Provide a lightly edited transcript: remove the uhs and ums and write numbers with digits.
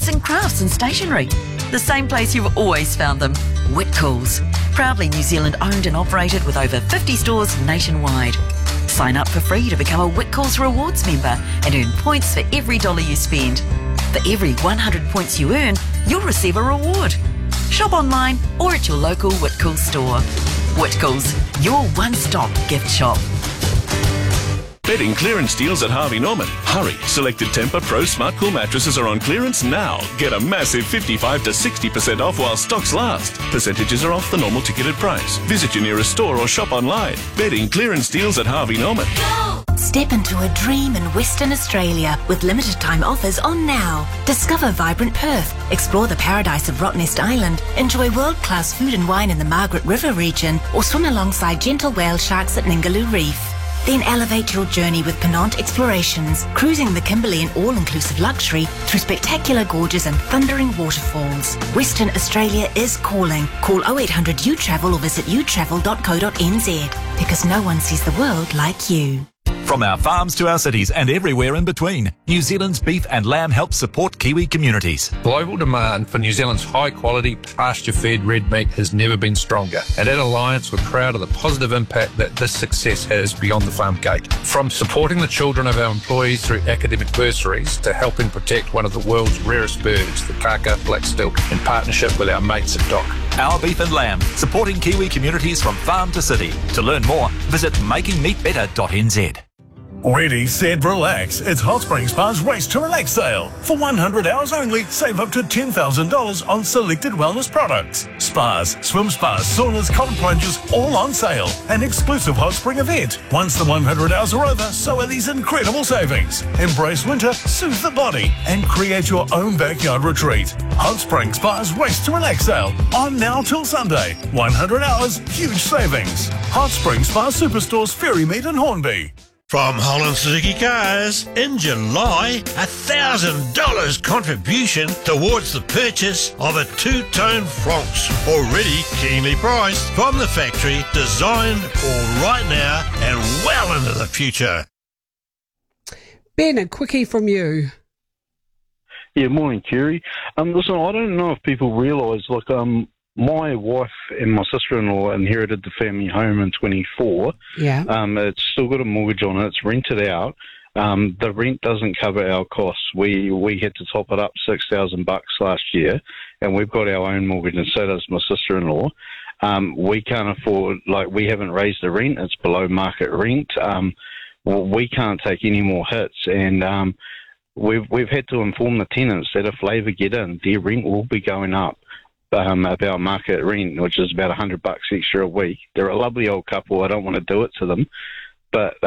and crafts and stationery. The same place you've always found them, Whitcoulls. Proudly New Zealand owned and operated with over 50 stores nationwide. Sign up for free to become a Whitcoulls Rewards member and earn points for every dollar you spend. For every 100 points you earn, you'll receive a reward. Shop online or at your local Whitcoulls store. Whitcoulls, your one-stop gift shop. Bedding clearance deals at Harvey Norman. Hurry! Selected Tempur Pro Smart Cool mattresses are on clearance now. Get a massive 55 to 60% off while stocks last. Percentages are off the normal ticketed price. Visit your nearest store or shop online. Bedding clearance deals at Harvey Norman. Go! Step into a dream in Western Australia with limited time offers on now. Discover vibrant Perth, explore the paradise of Rottnest Island, enjoy world-class food and wine in the Margaret River region, or swim alongside gentle whale sharks at Ningaloo Reef. Then elevate your journey with Penant Explorations, cruising the Kimberley in all-inclusive luxury through spectacular gorges and thundering waterfalls. Western Australia is calling. Call 0800 U-Travel or visit utravel.co.nz because no one sees the world like you. From our farms to our cities and everywhere in between, New Zealand's beef and lamb helps support Kiwi communities. Global demand for New Zealand's high-quality, pasture-fed red meat has never been stronger. And at Alliance, we're proud of the positive impact that this success has beyond the farm gate. From supporting the children of our employees through academic bursaries to helping protect one of the world's rarest birds, the Kaka blackstilt, in partnership with our mates at DOC. Our beef and lamb, supporting Kiwi communities from farm to city. To learn more, visit makingmeatbetter.nz. Ready, set, relax. It's Hot Spring Spa's Race to Relax sale. For 100 hours only, save up to $10,000 on selected wellness products. Spas, swim spas, saunas, cold plunges, all on sale. An exclusive Hot Spring event. Once the 100 hours are over, so are these incredible savings. Embrace winter, soothe the body, and create your own backyard retreat. Hot Spring Spa's Race to Relax sale. On now till Sunday. 100 hours, huge savings. Hot Spring Spa Superstores, Ferrymead and Hornby. From Holland Suzuki Cars, in July, $1,000 contribution towards the purchase of a two-tone Francs, already keenly priced, from the factory, designed for right now and well into the future. Ben, a quickie from you. Yeah, morning, Kerry. Listen, I don't know if people realise, my wife and my sister-in-law inherited the family home in 24. Yeah. It's still got a mortgage on it. It's rented out. The rent doesn't cover our costs. We had to top it up $6,000 bucks last year, and we've got our own mortgage, and so does my sister-in-law. We can't afford, we haven't raised the rent. It's below market rent. We can't take any more hits, and we've had to inform the tenants that if Labor get in, their rent will be going up. About market rent, which is about $100 extra a week. They're a lovely old couple. I don't want to do it to them, but